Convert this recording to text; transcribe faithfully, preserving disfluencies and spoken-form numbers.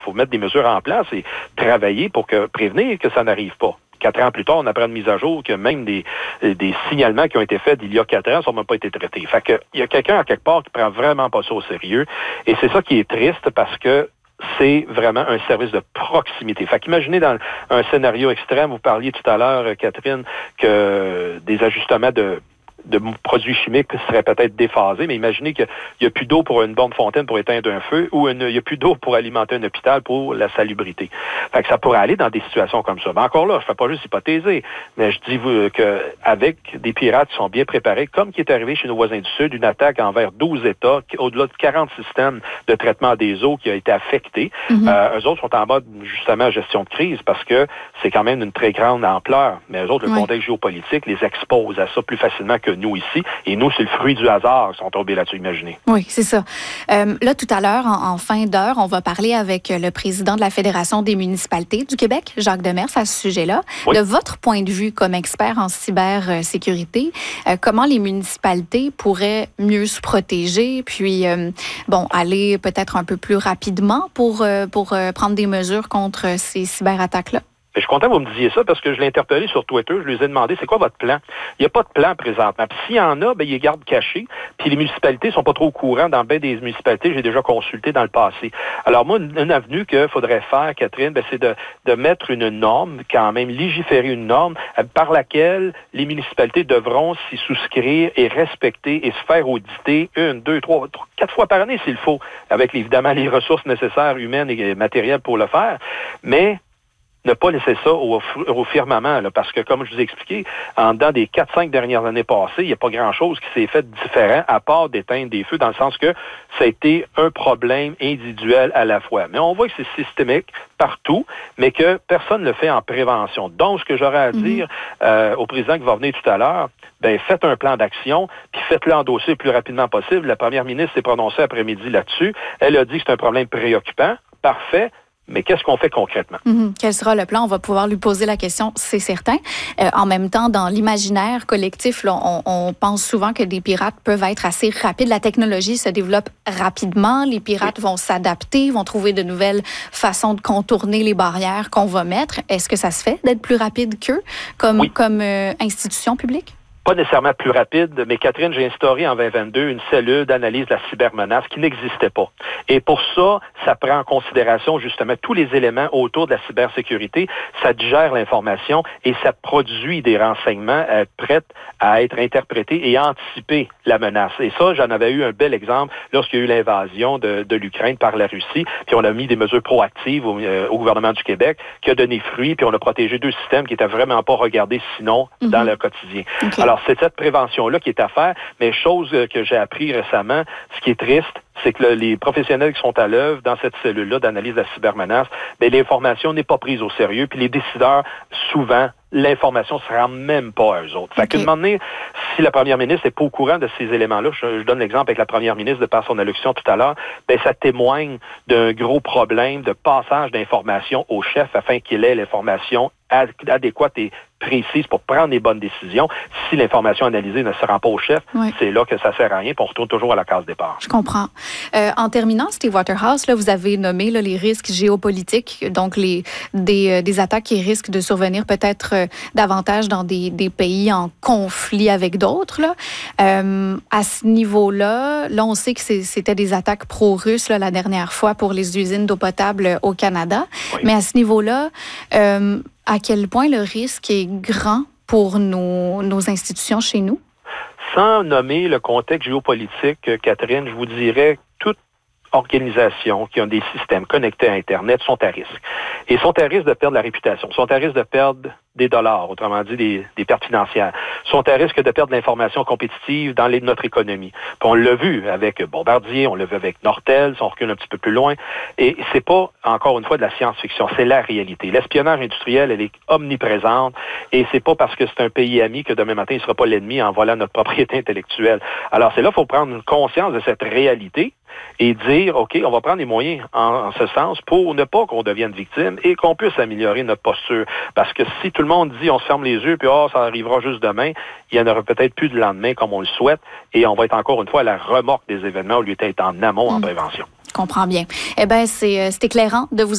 faut mettre des mesures en place et travailler pour que prévenir que ça n'arrive pas. Quatre ans plus tard, on apprend une mise à jour que même des, des signalements qui ont été faits d'il y a quatre ans n'ont même pas été traités. Fait que, il y a quelqu'un à quelque part qui prend vraiment pas ça au sérieux. Et c'est ça qui est triste parce que c'est vraiment un service de proximité. Fait qu'imaginez dans un scénario extrême, vous parliez tout à l'heure, Catherine, que des ajustements de de produits chimiques seraient peut-être déphasés, mais imaginez qu'il n'y a plus d'eau pour une bombe fontaine pour éteindre un feu ou une, il n'y a plus d'eau pour alimenter un hôpital pour la salubrité. Fait que ça pourrait aller dans des situations comme ça. Ben encore là, je ne fais pas juste hypothéser, mais je dis vous, qu'avec des pirates qui sont bien préparés, comme qui est arrivé chez nos voisins du Sud, une attaque envers douze États, au-delà de quarante systèmes de traitement des eaux qui a été affecté, mm-hmm. euh, eux autres sont en mode justement gestion de crise parce que c'est quand même une très grande ampleur, mais eux autres, le oui. contexte géopolitique les expose à ça plus facilement que nous ici. Et nous, c'est le fruit du hasard qui sont tombés là-dessus, imaginez. Oui, c'est ça. Euh, là, tout à l'heure, en, en fin d'heure, on va parler avec le président de la Fédération des municipalités du Québec, Jacques Demers, à ce sujet-là. Oui. De votre point de vue comme expert en cybersécurité, euh, comment les municipalités pourraient mieux se protéger, puis, euh, bon, aller peut-être un peu plus rapidement pour, euh, pour euh, prendre des mesures contre ces cyberattaques-là? Je suis content que vous me disiez ça parce que je l'ai interpellé sur Twitter. Je lui ai demandé, c'est quoi votre plan? Il n'y a pas de plan présentement. Puis s'il y en a, ben, il est garde caché. Puis les municipalités ne sont pas trop au courant. Dans bien des municipalités, j'ai déjà consulté dans le passé. Alors moi, une, une avenue qu'il faudrait faire, Catherine, ben, c'est de, de mettre une norme, quand même légiférer une norme euh, par laquelle les municipalités devront s'y souscrire et respecter et se faire auditer une, deux, trois, trois quatre fois par année s'il faut, avec évidemment les ressources nécessaires humaines et matérielles pour le faire. Mais ne pas laisser ça au, au firmament, là, parce que, comme je vous ai expliqué, en dedans des quatre cinq dernières années passées, il n'y a pas grand-chose qui s'est fait différent à part d'éteindre des feux, dans le sens que ça a été un problème individuel à la fois. Mais on voit que c'est systémique partout, mais que personne ne le fait en prévention. Donc, ce que j'aurais à dire mm-hmm. euh, au président qui va venir tout à l'heure, ben faites un plan d'action, puis faites-le endosser le plus rapidement possible. La première ministre s'est prononcée après-midi là-dessus. Elle a dit que c'est un problème préoccupant. Parfait. Mais qu'est-ce qu'on fait concrètement? Mm-hmm. Quel sera le plan? On va pouvoir lui poser la question, c'est certain. Euh, en même temps, dans l'imaginaire collectif, là, on, on pense souvent que des pirates peuvent être assez rapides. La technologie se développe rapidement. Les pirates oui. vont s'adapter, vont trouver de nouvelles façons de contourner les barrières qu'on va mettre. Est-ce que ça se fait d'être plus rapide qu'eux comme, oui. comme euh, institution publique? Pas nécessairement plus rapide, mais Catherine, j'ai instauré en vingt vingt-deux une cellule d'analyse de la cybermenace qui n'existait pas. Et pour ça, ça prend en considération justement tous les éléments autour de la cybersécurité. Ça digère l'information et ça produit des renseignements euh, prêts à être interprétés et anticiper la menace. Et ça, j'en avais eu un bel exemple lorsqu'il y a eu l'invasion de, de l'Ukraine par la Russie. Puis on a mis des mesures proactives au, euh, au gouvernement du Québec qui a donné fruit. Puis on a protégé deux systèmes qui n'étaient vraiment pas regardés sinon mm-hmm. dans le quotidien. Okay. Alors, c'est cette prévention-là qui est à faire, mais chose que j'ai appris récemment, ce qui est triste, c'est que là, les professionnels qui sont à l'œuvre dans cette cellule-là d'analyse de la cybermenace, bien, l'information n'est pas prise au sérieux, puis les décideurs, souvent, l'information ne se rend même pas à eux autres. Fait okay. qu'une moment donné, si la première ministre n'est pas au courant de ces éléments-là, je, je donne l'exemple avec la première ministre de par son allocution tout à l'heure, bien, ça témoigne d'un gros problème de passage d'informations au chef afin qu'il ait l'information adéquate et précise pour prendre les bonnes décisions. Si l'information analysée ne se rend pas au chef, oui. c'est là que ça ne sert à rien, puis on retourne toujours à la case départ. Je comprends. Euh, en terminant, Steve Waterhouse, là, vous avez nommé là, les risques géopolitiques, donc les, des, euh, des attaques qui risquent de survenir peut-être euh, davantage dans des, des pays en conflit avec d'autres. Là. Euh, à ce niveau-là, là, on sait que c'est, c'était des attaques pro-russes là, la dernière fois pour les usines d'eau potable au Canada. Oui. Mais à ce niveau-là, euh, à quel point le risque est grand pour nos, nos institutions chez nous? Sans nommer le contexte géopolitique, Catherine, je vous dirais toute organisations qui ont des systèmes connectés à Internet sont à risque. Et sont à risque de perdre la réputation, sont à risque de perdre des dollars, autrement dit des, des pertes financières, sont à risque de perdre l'information compétitive dans les, notre économie. Puis on l'a vu avec Bombardier, on l'a vu avec Nortel, si on recule un petit peu plus loin. Et c'est pas, encore une fois, de la science-fiction, c'est la réalité. L'espionnage industriel, elle est omniprésente et c'est pas parce que c'est un pays ami que demain matin, il sera pas l'ennemi en volant notre propriété intellectuelle. Alors c'est là qu'il faut prendre conscience de cette réalité et dire, OK, on va prendre les moyens en, en ce sens pour ne pas qu'on devienne victime et qu'on puisse améliorer notre posture. Parce que si tout le monde dit, on se ferme les yeux, puis oh, ça arrivera juste demain, il y en aura peut-être plus de lendemain comme on le souhaite, et on va être encore une fois à la remorque des événements au lieu d'être en amont, mmh. en prévention. Je comprends bien. Eh bien, c'est, c'est éclairant de vous